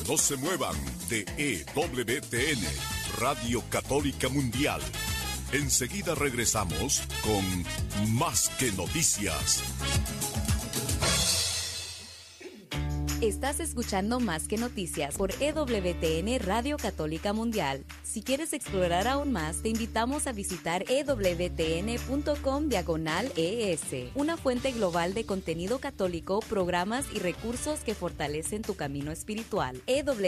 No se muevan de EWTN, Radio Católica Mundial. Enseguida regresamos con Más que Noticias. Estás escuchando Más que Noticias por EWTN Radio Católica Mundial. Si quieres explorar aún más, te invitamos a visitar ewtn.com/ES, una fuente global de contenido católico, programas y recursos que fortalecen tu camino espiritual.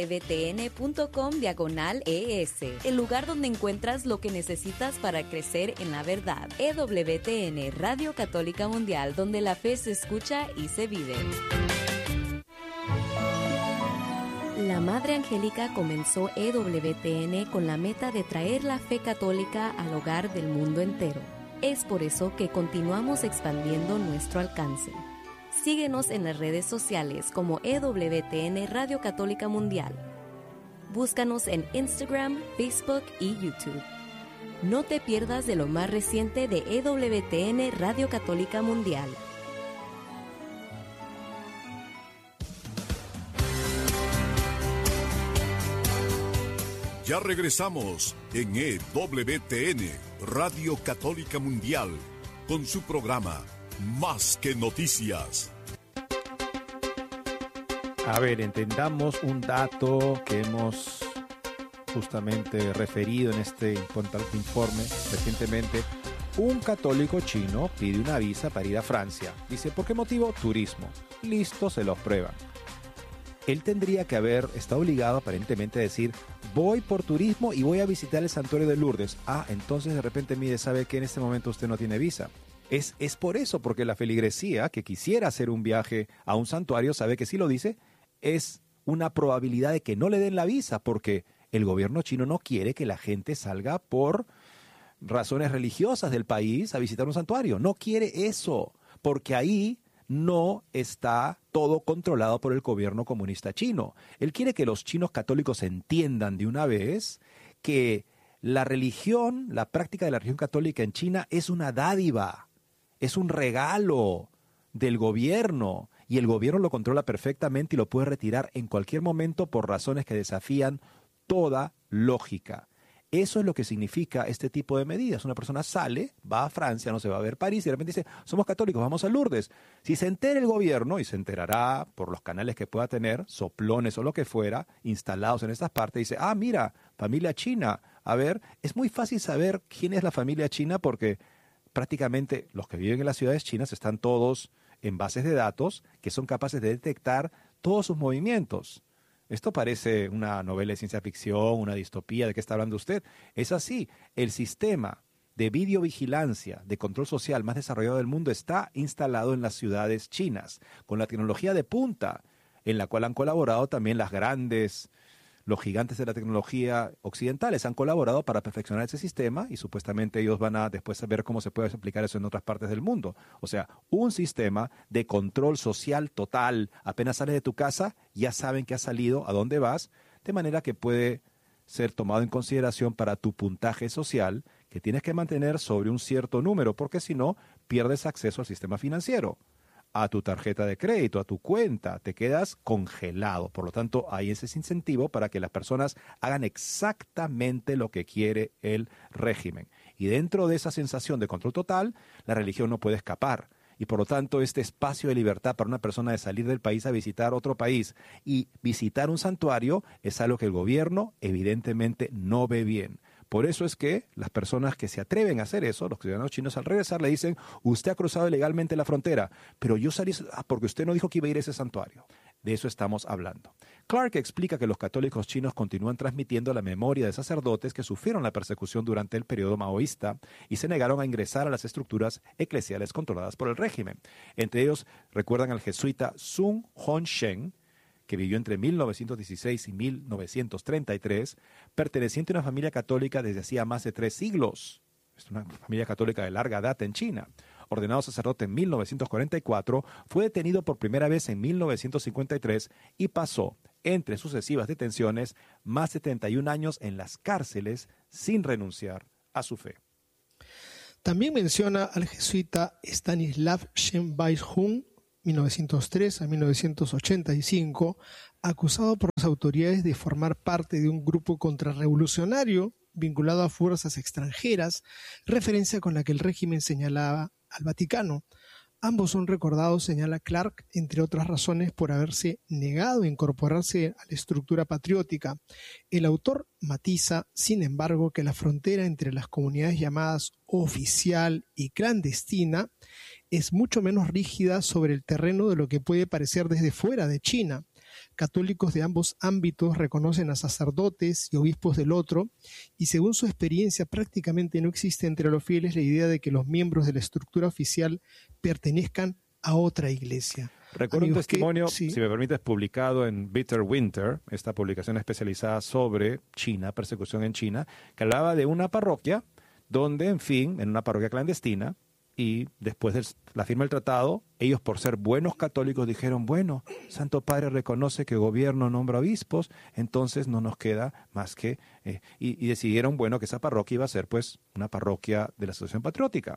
ewtn.com/ES, el lugar donde encuentras lo que necesitas para crecer en la verdad. EWTN Radio Católica Mundial, donde la fe se escucha y se vive. La Madre Angélica comenzó EWTN con la meta de traer la fe católica al hogar del mundo entero. Es por eso que continuamos expandiendo nuestro alcance. Síguenos en las redes sociales como EWTN Radio Católica Mundial. Búscanos en Instagram, Facebook y YouTube. No te pierdas de lo más reciente de EWTN Radio Católica Mundial. Ya regresamos en EWTN, Radio Católica Mundial, con su programa Más que Noticias. A ver, entendamos un dato que hemos justamente referido en este importante informe recientemente. Un católico chino pide una visa para ir a Francia. Dice, ¿por qué motivo? Turismo. Listo, se lo prueban. Él tendría que haber estado obligado aparentemente a decir, voy por turismo y voy a visitar el santuario de Lourdes. Ah, entonces de repente mire, sabe que en este momento usted no tiene visa. Es por eso, porque la feligresía que quisiera hacer un viaje a un santuario, sabe que si lo dice, es una probabilidad de que no le den la visa, porque el gobierno chino no quiere que la gente salga por razones religiosas del país a visitar un santuario. No quiere eso, porque ahí no está todo controlado por el gobierno comunista chino. Él quiere que los chinos católicos entiendan de una vez que la religión, la práctica de la religión católica en China es una dádiva, es un regalo del gobierno, y el gobierno lo controla perfectamente y lo puede retirar en cualquier momento por razones que desafían toda lógica. Eso es lo que significa este tipo de medidas. Una persona sale, va a Francia, no se va a ver París, y de repente dice, somos católicos, vamos a Lourdes. Si se entera el gobierno, y se enterará por los canales que pueda tener, soplones o lo que fuera, instalados en estas partes, dice, ah, mira, familia china. A ver, es muy fácil saber quién es la familia china porque prácticamente los que viven en las ciudades chinas están todos en bases de datos que son capaces de detectar todos sus movimientos. Esto parece una novela de ciencia ficción, una distopía. ¿De qué está hablando usted? Es así. El sistema de videovigilancia, de control social más desarrollado del mundo está instalado en las ciudades chinas, con la tecnología de punta, en la cual han colaborado también los gigantes de la tecnología occidentales han colaborado para perfeccionar ese sistema, y supuestamente ellos van a después ver cómo se puede aplicar eso en otras partes del mundo. O sea, un sistema de control social total. Apenas sales de tu casa, ya saben que has salido, a dónde vas, de manera que puede ser tomado en consideración para tu puntaje social, que tienes que mantener sobre un cierto número, porque si no, pierdes acceso al sistema financiero, a tu tarjeta de crédito, a tu cuenta, te quedas congelado. Por lo tanto, hay ese incentivo para que las personas hagan exactamente lo que quiere el régimen. Y dentro de esa sensación de control total, la religión no puede escapar. Y por lo tanto, este espacio de libertad para una persona de salir del país a visitar otro país y visitar un santuario es algo que el gobierno evidentemente no ve bien. Por eso es que las personas que se atreven a hacer eso, los ciudadanos chinos al regresar le dicen, usted ha cruzado ilegalmente la frontera, pero yo salí porque usted no dijo que iba a ir a ese santuario. De eso estamos hablando. Clark explica que los católicos chinos continúan transmitiendo la memoria de sacerdotes que sufrieron la persecución durante el periodo maoísta y se negaron a ingresar a las estructuras eclesiales controladas por el régimen. Entre ellos recuerdan al jesuita Sun Hon-shen, que vivió entre 1916 y 1933, perteneciente a una familia católica desde hacía más de 3 siglos. Es una familia católica de larga data en China. Ordenado sacerdote en 1944, fue detenido por primera vez en 1953 y pasó, entre sucesivas detenciones, más de 31 años en las cárceles sin renunciar a su fe. También menciona al jesuita Stanislav Shenbai-Jung, 1903 a 1985, acusado por las autoridades de formar parte de un grupo contrarrevolucionario vinculado a fuerzas extranjeras, referencia con la que el régimen señalaba al Vaticano. Ambos son recordados, señala Clark, entre otras razones, por haberse negado a incorporarse a la estructura patriótica. El autor matiza, sin embargo, que la frontera entre las comunidades llamadas oficial y clandestina es mucho menos rígida sobre el terreno de lo que puede parecer desde fuera de China. Católicos de ambos ámbitos reconocen a sacerdotes y obispos del otro, y según su experiencia prácticamente no existe entre los fieles la idea de que los miembros de la estructura oficial pertenezcan a otra iglesia. Recuerdo un testimonio, si me permites, publicado en Bitter Winter, esta publicación especializada sobre China, persecución en China, que hablaba de una parroquia donde, en fin, en una parroquia clandestina, y después de la firma del tratado, ellos por ser buenos católicos dijeron, bueno, Santo Padre reconoce que el gobierno nombra obispos, entonces no nos queda más que... y decidieron, bueno, que esa parroquia iba a ser pues una parroquia de la Asociación Patriótica.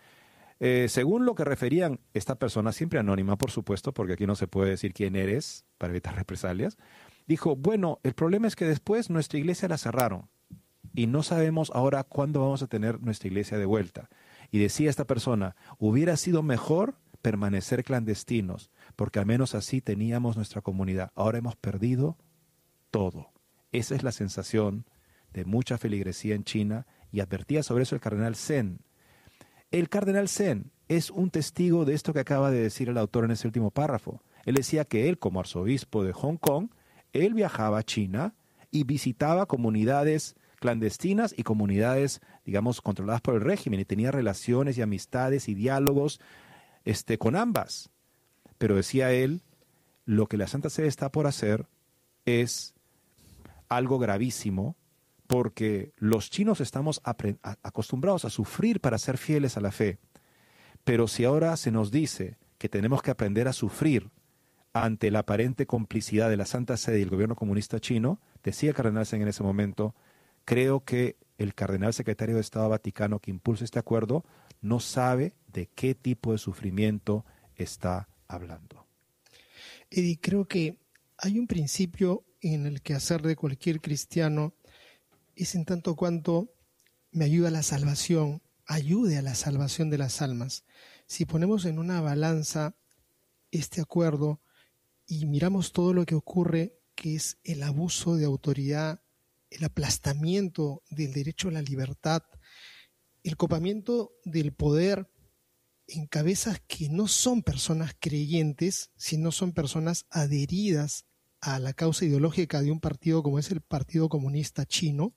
Según lo que referían esta persona, siempre anónima por supuesto, porque aquí no se puede decir quién eres para evitar represalias, dijo, bueno, el problema es que después nuestra iglesia la cerraron y no sabemos ahora cuándo vamos a tener nuestra iglesia de vuelta. Y decía esta persona, hubiera sido mejor permanecer clandestinos, porque al menos así teníamos nuestra comunidad. Ahora hemos perdido todo. Esa es la sensación de mucha feligresía en China, y advertía sobre eso el cardenal Zen. El cardenal Zen es un testigo de esto que acaba de decir el autor en ese último párrafo. Él decía que él, como arzobispo de Hong Kong, él viajaba a China y visitaba comunidades clandestinas y comunidades, digamos, controladas por el régimen, y tenía relaciones y amistades y diálogos con ambas. Pero decía él, lo que la Santa Sede está por hacer es algo gravísimo, porque los chinos estamos acostumbrados a sufrir para ser fieles a la fe. Pero si ahora se nos dice que tenemos que aprender a sufrir ante la aparente complicidad de la Santa Sede y el gobierno comunista chino, decía el cardenal Zen en ese momento, creo que el cardenal secretario de Estado Vaticano que impulsa este acuerdo no sabe de qué tipo de sufrimiento está hablando. Eddie, creo que hay un principio en el quehacer de cualquier cristiano, es en tanto cuanto me ayuda a la salvación, ayude a la salvación de las almas. Si ponemos en una balanza este acuerdo y miramos todo lo que ocurre, que es el abuso de autoridad, el aplastamiento del derecho a la libertad, el copamiento del poder en cabezas que no son personas creyentes, sino son personas adheridas a la causa ideológica de un partido como es el Partido Comunista Chino,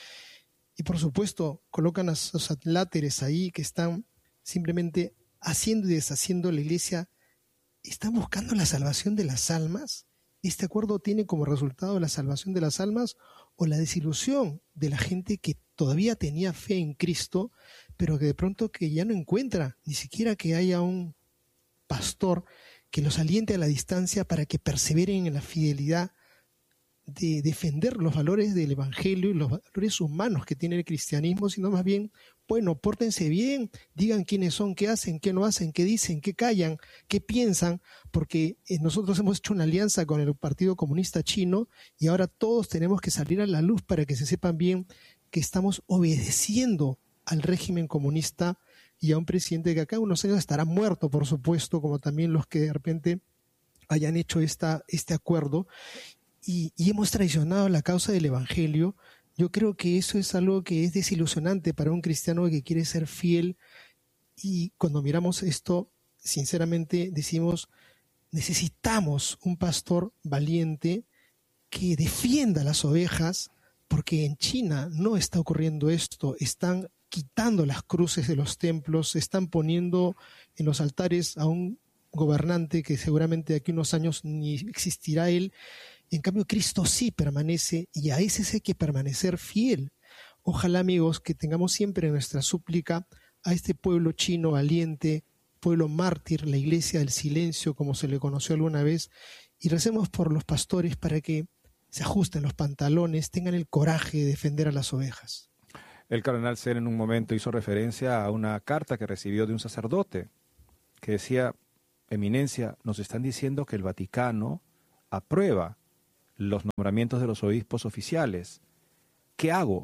y por supuesto colocan a sus adláteres ahí que están simplemente haciendo y deshaciendo la iglesia. ¿Están buscando la salvación de las almas? ¿Este acuerdo tiene como resultado la salvación de las almas o la desilusión de la gente que todavía tenía fe en Cristo, pero que de pronto que ya no encuentra ni siquiera que haya un pastor que los aliente a la distancia para que perseveren en la fidelidad de defender los valores del Evangelio y los valores humanos que tiene el cristianismo, sino más bien, bueno, pórtense bien, digan quiénes son, qué hacen, qué no hacen, qué dicen, qué callan, qué piensan, porque nosotros hemos hecho una alianza con el Partido Comunista Chino y ahora todos tenemos que salir a la luz para que se sepan bien que estamos obedeciendo al régimen comunista y a un presidente que acá en unos años estará muerto, por supuesto, como también los que de repente hayan hecho este acuerdo. Y hemos traicionado la causa del Evangelio. Yo creo que eso es algo que es desilusionante para un cristiano que quiere ser fiel, y cuando miramos esto, sinceramente decimos, necesitamos un pastor valiente que defienda las ovejas, porque en China no está ocurriendo esto. Están quitando las cruces de los templos, están poniendo en los altares a un gobernante que seguramente de aquí a unos años ni existirá él. En cambio, Cristo sí permanece, y a ese hay que permanecer fiel. Ojalá, amigos, que tengamos siempre en nuestra súplica a este pueblo chino valiente, pueblo mártir, la iglesia del silencio, como se le conoció alguna vez, y recemos por los pastores para que se ajusten los pantalones, tengan el coraje de defender a las ovejas. El cardenal Zen en un momento hizo referencia a una carta que recibió de un sacerdote que decía, eminencia, nos están diciendo que el Vaticano aprueba los nombramientos de los obispos oficiales. ¿Qué hago?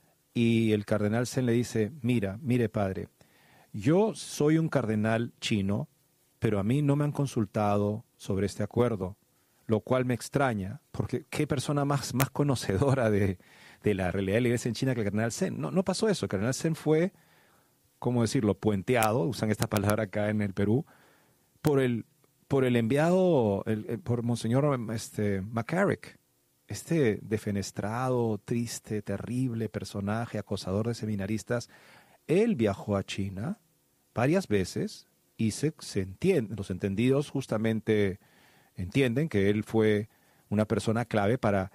Y el cardenal Zen le dice, mire padre, yo soy un cardenal chino, pero a mí no me han consultado sobre este acuerdo, lo cual me extraña, porque qué persona más conocedora de la realidad de la iglesia en China que el cardenal Zen. No pasó eso, el cardenal Zen fue, ¿cómo decirlo?, puenteado, usan esta palabra acá en el Perú, por el enviado, por Monseñor McCarrick, este defenestrado, triste, terrible personaje, acosador de seminaristas. Él viajó a China varias veces y los entendidos justamente entienden que él fue una persona clave para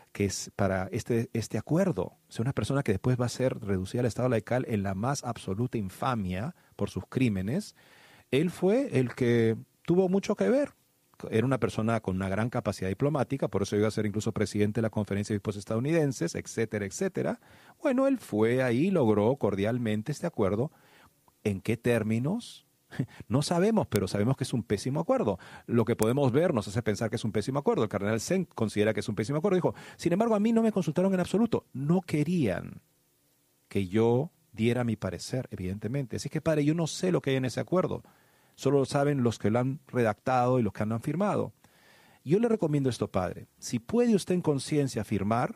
este acuerdo. O sea, una persona que después va a ser reducida al estado laical en la más absoluta infamia por sus crímenes. Él fue el que tuvo mucho que ver. Era una persona con una gran capacidad diplomática, por eso iba a ser incluso presidente de la Conferencia de Obispos Estadounidenses, etcétera, etcétera. Bueno, él fue ahí, logró cordialmente este acuerdo. ¿En qué términos? No sabemos, pero sabemos que es un pésimo acuerdo. Lo que podemos ver nos hace pensar que es un pésimo acuerdo. El cardenal Zen considera que es un pésimo acuerdo. Dijo, sin embargo, a mí no me consultaron en absoluto. No querían que yo diera mi parecer, evidentemente. Así que, padre, yo no sé lo que hay en ese acuerdo. Solo lo saben los que lo han redactado y los que lo han firmado. Yo le recomiendo esto, padre. Si puede usted en conciencia firmar,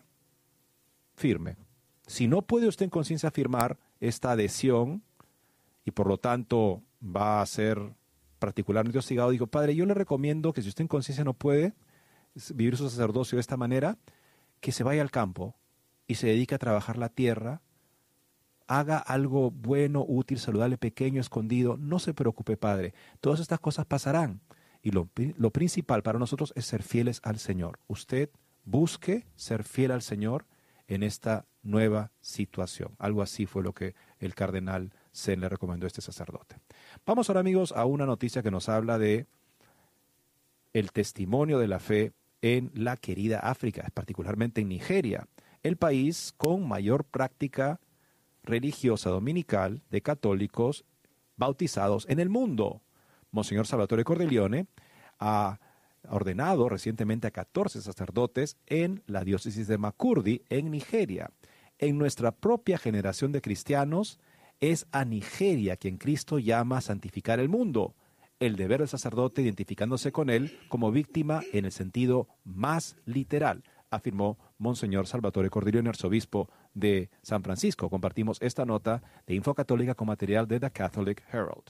firme. Si no puede usted en conciencia firmar esta adhesión y por lo tanto va a ser particularmente hostigado, digo, padre, yo le recomiendo que si usted en conciencia no puede vivir su sacerdocio de esta manera, que se vaya al campo y se dedique a trabajar la tierra, haga algo bueno, útil, saludable, pequeño, escondido. No se preocupe, padre. Todas estas cosas pasarán. Y lo principal para nosotros es ser fieles al Señor. Usted busque ser fiel al Señor en esta nueva situación. Algo así fue lo que el cardenal Zen le recomendó a este sacerdote. Vamos ahora, amigos, a una noticia que nos habla de el testimonio de la fe en la querida África, particularmente en Nigeria, el país con mayor práctica religiosa dominical de católicos bautizados en el mundo. Monseñor Salvatore Cordileone ha ordenado recientemente a 14 sacerdotes en la diócesis de Makurdi, en Nigeria. En nuestra propia generación de cristianos, es a Nigeria quien Cristo llama a santificar el mundo. El deber del sacerdote identificándose con él como víctima en el sentido más literal, afirmó Monseñor Salvatore Cordileone, arzobispo de San Francisco. Compartimos esta nota de Info Católica con material de The Catholic Herald.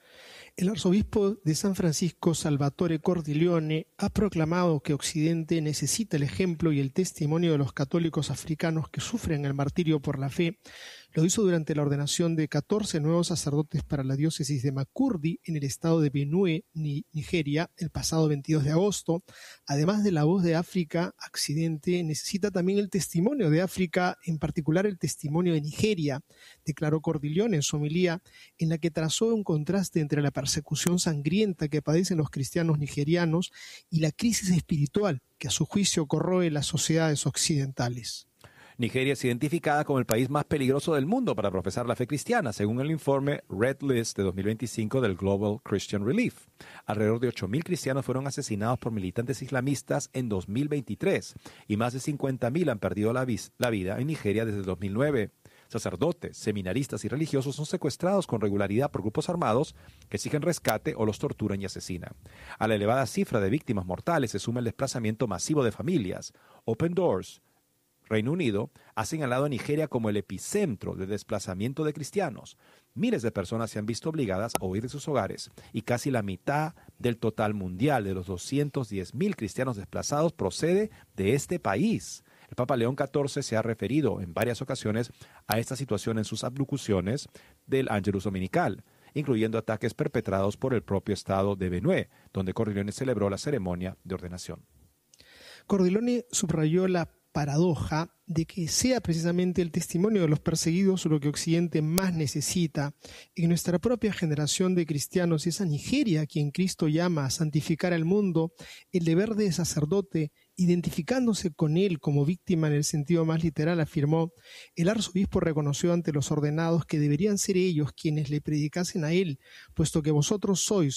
El arzobispo de San Francisco, Salvatore Cordileone, ha proclamado que Occidente necesita el ejemplo y el testimonio de los católicos africanos que sufren el martirio por la fe. Lo hizo durante la ordenación de 14 nuevos sacerdotes para la diócesis de Makurdi en el estado de Benue, Nigeria, el pasado 22 de agosto. Además de la voz de África, Occidente necesita también el testimonio de África, en particular el testimonio de Nigeria, declaró Cordileone en su homilía, en la que trazó un contraste entre la persecución sangrienta que padecen los cristianos nigerianos y la crisis espiritual que a su juicio corroe las sociedades occidentales. Nigeria es identificada como el país más peligroso del mundo para profesar la fe cristiana, según el informe Red List de 2025 del Global Christian Relief. Alrededor de 8.000 cristianos fueron asesinados por militantes islamistas en 2023 y más de 50.000 han perdido la vida en Nigeria desde 2009. Sacerdotes, seminaristas y religiosos son secuestrados con regularidad por grupos armados que exigen rescate o los torturan y asesinan. A la elevada cifra de víctimas mortales se suma el desplazamiento masivo de familias. Open Doors, Reino Unido, ha señalado a Nigeria como el epicentro de desplazamiento de cristianos. Miles de personas se han visto obligadas a huir de sus hogares y casi la mitad del total mundial de los 210.000 cristianos desplazados procede de este país. El Papa León XIV se ha referido en varias ocasiones a esta situación en sus abluciones del Ángelus Dominical, incluyendo ataques perpetrados por el propio estado de Benue, donde Cordileone celebró la ceremonia de ordenación. Cordileone subrayó la paradoja de que sea precisamente el testimonio de los perseguidos lo que Occidente más necesita. En nuestra propia generación de cristianos es a Nigeria quien Cristo llama a santificar al mundo. El deber de sacerdote, identificándose con él como víctima en el sentido más literal, afirmó. El arzobispo reconoció ante los ordenados que deberían ser ellos quienes le predicasen a él, puesto que vosotros sois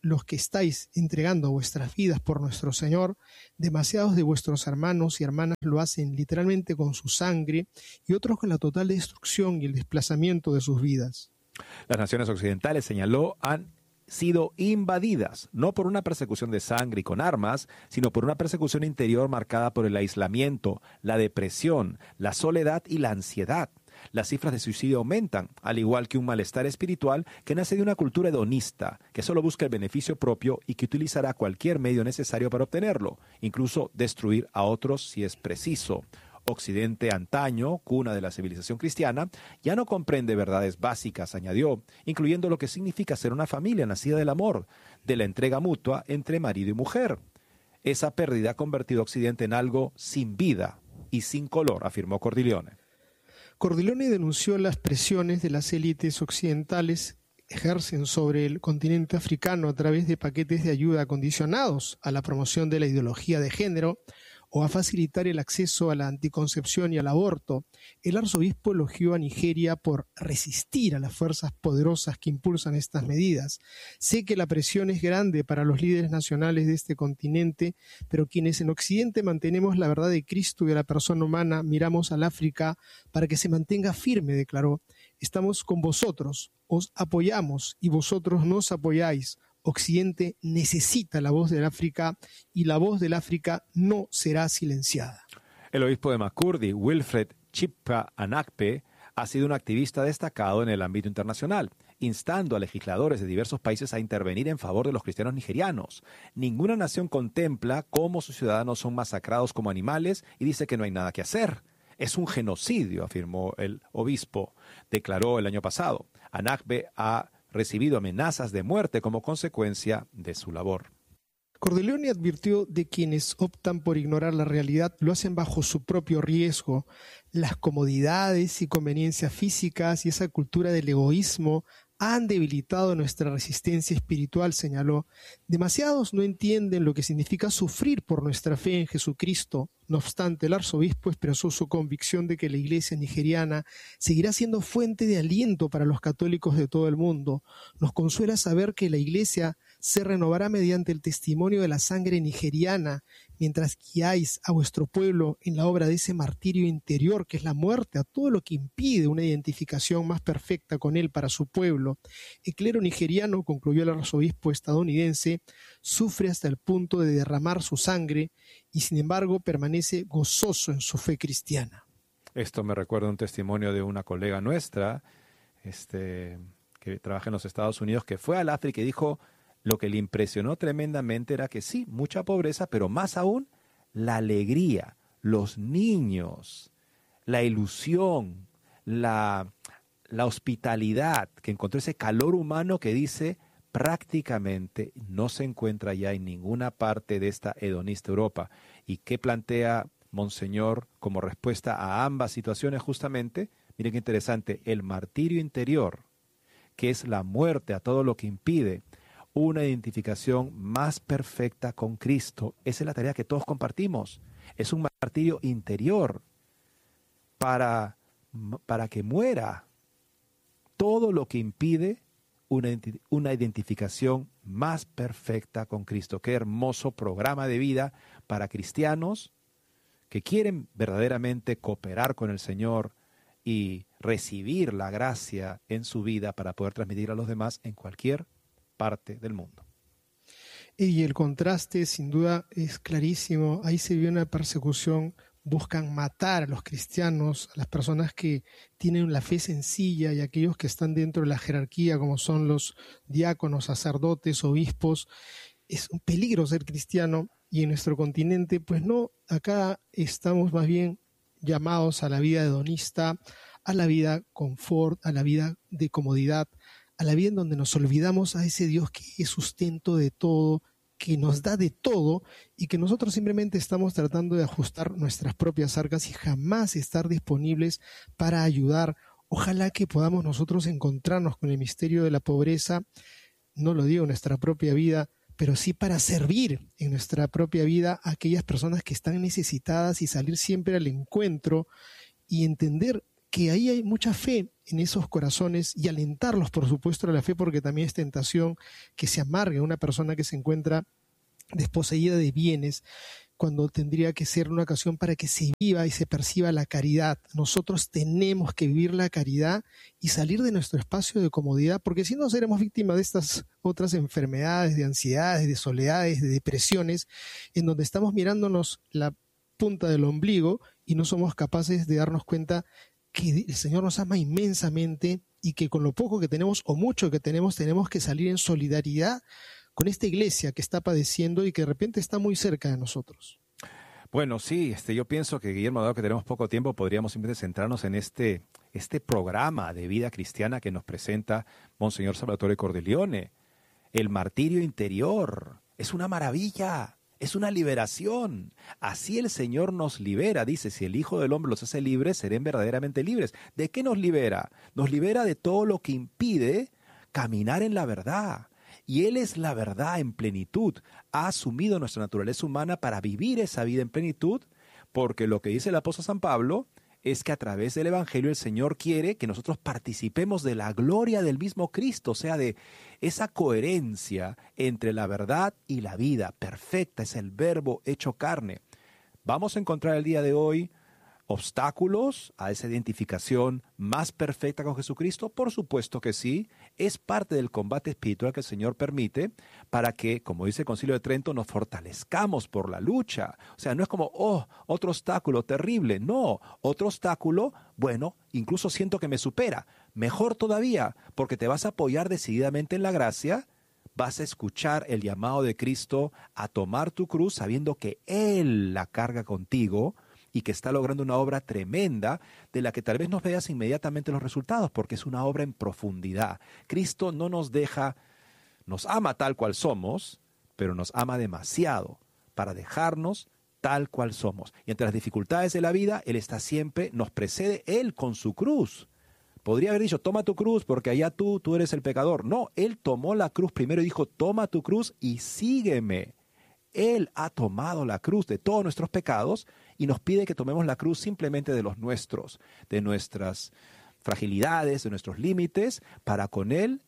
los que estáis entregando vuestras vidas por nuestro Señor, demasiados de vuestros hermanos y hermanas lo hacen literalmente con su sangre y otros con la total destrucción y el desplazamiento de sus vidas. Las naciones occidentales, señaló, han sido invadidas, no por una persecución de sangre y con armas, sino por una persecución interior marcada por el aislamiento, la depresión, la soledad y la ansiedad. Las cifras de suicidio aumentan, al igual que un malestar espiritual que nace de una cultura hedonista, que solo busca el beneficio propio y que utilizará cualquier medio necesario para obtenerlo, incluso destruir a otros si es preciso. Occidente antaño, cuna de la civilización cristiana, ya no comprende verdades básicas, añadió, incluyendo lo que significa ser una familia nacida del amor, de la entrega mutua entre marido y mujer. Esa pérdida ha convertido a Occidente en algo sin vida y sin color, afirmó Cordileone. Cordileone denunció las presiones de las élites occidentales ejercen sobre el continente africano a través de paquetes de ayuda condicionados a la promoción de la ideología de género o a facilitar el acceso a la anticoncepción y al aborto. El arzobispo elogió a Nigeria por resistir a las fuerzas poderosas que impulsan estas medidas. Sé que la presión es grande para los líderes nacionales de este continente, pero quienes en Occidente mantenemos la verdad de Cristo y de la persona humana, miramos al África para que se mantenga firme, declaró. Estamos con vosotros, os apoyamos y vosotros nos apoyáis. Occidente necesita la voz del África y la voz del África no será silenciada. El obispo de Makurdi, Wilfred Chippa Anakpe, ha sido un activista destacado en el ámbito internacional, instando a legisladores de diversos países a intervenir en favor de los cristianos nigerianos. Ninguna nación contempla cómo sus ciudadanos son masacrados como animales y dice que no hay nada que hacer. Es un genocidio, afirmó el obispo, declaró el año pasado. Anakpe ha recibido amenazas de muerte como consecuencia de su labor. Cordileone advirtió de quienes optan por ignorar la realidad lo hacen bajo su propio riesgo. Las comodidades y conveniencias físicas y esa cultura del egoísmo han debilitado nuestra resistencia espiritual, señaló. Demasiados no entienden lo que significa sufrir por nuestra fe en Jesucristo. No obstante, el arzobispo expresó su convicción de que la iglesia nigeriana seguirá siendo fuente de aliento para los católicos de todo el mundo. Nos consuela saber que la iglesia se renovará mediante el testimonio de la sangre nigeriana, mientras guiáis a vuestro pueblo en la obra de ese martirio interior que es la muerte a todo lo que impide una identificación más perfecta con él para su pueblo. El clero nigeriano, concluyó el arzobispo estadounidense, sufre hasta el punto de derramar su sangre y sin embargo permanece gozoso en su fe cristiana. Esto me recuerda un testimonio de una colega nuestra que trabaja en los Estados Unidos, que fue al África y dijo: lo que le impresionó tremendamente era que sí, mucha pobreza, pero más aún la alegría, los niños, la ilusión, la hospitalidad, que encontró ese calor humano que dice prácticamente no se encuentra ya en ninguna parte de esta hedonista Europa. ¿Y qué plantea Monseñor como respuesta a ambas situaciones justamente? Miren qué interesante, el martirio interior, que es la muerte a todo lo que impide una identificación más perfecta con Cristo. Esa es la tarea que todos compartimos. Es un martirio interior para que muera todo lo que impide una identificación más perfecta con Cristo. Qué hermoso programa de vida para cristianos que quieren verdaderamente cooperar con el Señor y recibir la gracia en su vida para poder transmitir a los demás en cualquier parte del mundo. Y el contraste sin duda es clarísimo. Ahí se vio una persecución, buscan matar a los cristianos, a las personas que tienen la fe sencilla y aquellos que están dentro de la jerarquía, como son los diáconos, sacerdotes, obispos. Es un peligro ser cristiano y en nuestro continente, pues no, acá estamos más bien llamados a la vida hedonista, a la vida confort, a la vida de comodidad, a la vida en donde nos olvidamos a ese Dios que es sustento de todo, que nos da de todo y que nosotros simplemente estamos tratando de ajustar nuestras propias arcas y jamás estar disponibles para ayudar. Ojalá que podamos nosotros encontrarnos con el misterio de la pobreza, no lo digo en nuestra propia vida, pero sí para servir en nuestra propia vida a aquellas personas que están necesitadas y salir siempre al encuentro y entender que ahí hay mucha fe en esos corazones y alentarlos, por supuesto, a la fe, porque también es tentación que se amargue a una persona que se encuentra desposeída de bienes, cuando tendría que ser una ocasión para que se viva y se perciba la caridad. Nosotros tenemos que vivir la caridad y salir de nuestro espacio de comodidad, porque si no seremos víctimas de estas otras enfermedades, de ansiedades, de soledades, de depresiones, en donde estamos mirándonos la punta del ombligo y no somos capaces de darnos cuenta que el Señor nos ama inmensamente y que con lo poco que tenemos o mucho que tenemos que salir en solidaridad con esta iglesia que está padeciendo y que de repente está muy cerca de nosotros. Bueno, sí, yo pienso que, Guillermo, dado que tenemos poco tiempo, podríamos simplemente centrarnos en este programa de vida cristiana que nos presenta Monseñor Salvatore Cordileone. El martirio interior es una maravilla, es una liberación. Así el Señor nos libera. Dice, si el Hijo del Hombre los hace libres, serán verdaderamente libres. ¿De qué nos libera? Nos libera de todo lo que impide caminar en la verdad. Y Él es la verdad en plenitud. Ha asumido nuestra naturaleza humana para vivir esa vida en plenitud, porque lo que dice el apóstol San Pablo es que a través del Evangelio el Señor quiere que nosotros participemos de la gloria del mismo Cristo, o sea, de esa coherencia entre la verdad y la vida perfecta. Es el Verbo hecho carne. ¿Vamos a encontrar el día de hoy obstáculos a esa identificación más perfecta con Jesucristo? Por supuesto que sí. Es parte del combate espiritual que el Señor permite para que, como dice el Concilio de Trento, nos fortalezcamos por la lucha. O sea, no es como, otro obstáculo terrible. No, otro obstáculo, bueno, incluso siento que me supera. Mejor todavía, porque te vas a apoyar decididamente en la gracia, vas a escuchar el llamado de Cristo a tomar tu cruz sabiendo que Él la carga contigo, y que está logrando una obra tremenda de la que tal vez no veas inmediatamente los resultados, porque es una obra en profundidad. Cristo no nos deja, nos ama tal cual somos, pero nos ama demasiado para dejarnos tal cual somos. Y entre las dificultades de la vida, Él está siempre, nos precede Él con su cruz. Podría haber dicho, toma tu cruz, porque allá tú eres el pecador. No, Él tomó la cruz primero y dijo, toma tu cruz y sígueme. Él ha tomado la cruz de todos nuestros pecados y nos pide que tomemos la cruz simplemente de los nuestros, de nuestras fragilidades, de nuestros límites, para con Él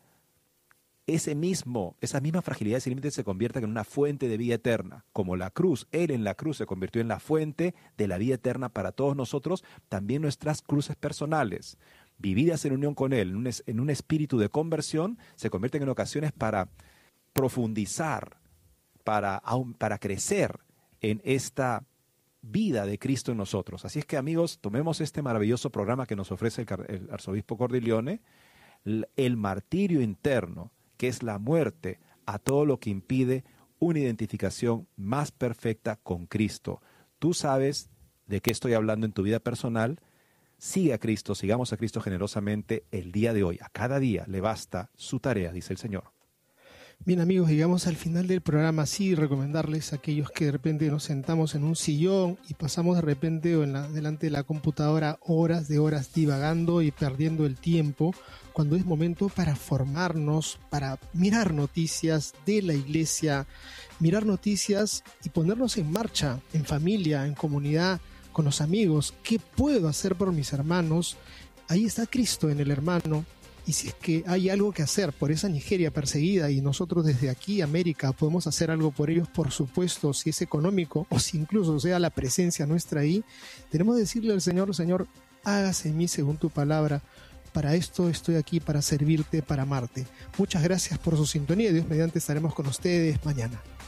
esa misma fragilidad, ese límite se convierta en una fuente de vida eterna. Como la cruz, Él en la cruz se convirtió en la fuente de la vida eterna para todos nosotros, también nuestras cruces personales, vividas en unión con Él, en un espíritu de conversión, se convierten en ocasiones para profundizar, para crecer en esta vida de Cristo en nosotros. Así es que, amigos, tomemos este maravilloso programa que nos ofrece el arzobispo Cordileone, el martirio interno, que es la muerte a todo lo que impide una identificación más perfecta con Cristo. Tú sabes de qué estoy hablando en tu vida personal. Sigue a Cristo, sigamos a Cristo generosamente el día de hoy. A cada día le basta su tarea, dice el Señor. Bien, amigos, llegamos al final del programa. Sí, recomendarles a aquellos que de repente nos sentamos en un sillón y pasamos de repente delante de la computadora horas de horas divagando y perdiendo el tiempo, cuando es momento para formarnos, para mirar noticias de la iglesia, mirar noticias y ponernos en marcha, en familia, en comunidad, con los amigos. ¿Qué puedo hacer por mis hermanos? Ahí está Cristo en el hermano. Y si es que hay algo que hacer por esa Nigeria perseguida y nosotros desde aquí, América, podemos hacer algo por ellos, por supuesto, si es económico o si incluso sea la presencia nuestra ahí, tenemos que decirle al Señor, Señor, hágase en mí según tu palabra. Para esto estoy aquí, para servirte, para amarte. Muchas gracias por su sintonía. Dios mediante estaremos con ustedes mañana.